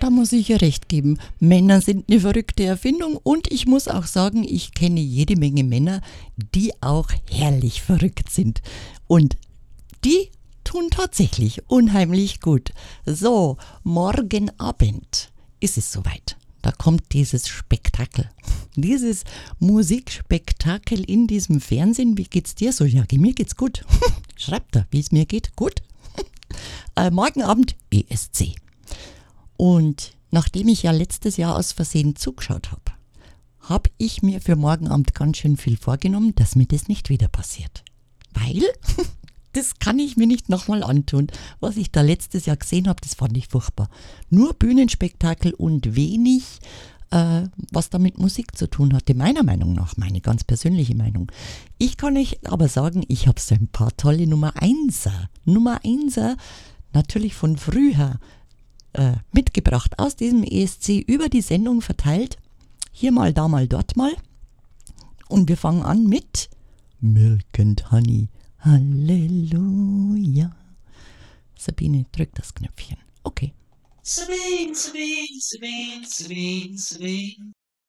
Da muss ich ihr recht geben. Männer sind eine verrückte Erfindung und ich muss auch sagen, ich kenne jede Menge Männer, die auch herrlich verrückt sind. Und die tun tatsächlich unheimlich gut. So, morgen Abend ist es soweit. Da kommt dieses Spektakel, dieses Musikspektakel in diesem Fernsehen. Wie geht's dir so? Ja, mir geht's gut. Schreibt da, wie es mir geht. Gut. Morgen Abend ESC. Und nachdem ich ja letztes Jahr aus Versehen zugeschaut habe ich mir für morgen Abend ganz schön viel vorgenommen, dass mir das nicht wieder passiert. Weil das kann ich mir nicht nochmal antun. Was ich da letztes Jahr gesehen habe, das fand ich furchtbar. Nur Bühnenspektakel und wenig, was da mit Musik zu tun hatte. Meiner Meinung nach, meine ganz persönliche Meinung. Ich kann euch aber sagen, ich habe so ein paar tolle Nummer Einser. Nummer Einser, natürlich von früher, mitgebracht aus diesem ESC, über die Sendung verteilt. Hier mal, da mal, dort mal. Und wir fangen an mit Milk and Honey. Halleluja. Sabine, drück das Knöpfchen. Okay. Sabine, Sabine, Sabine, Sabine, Sabine.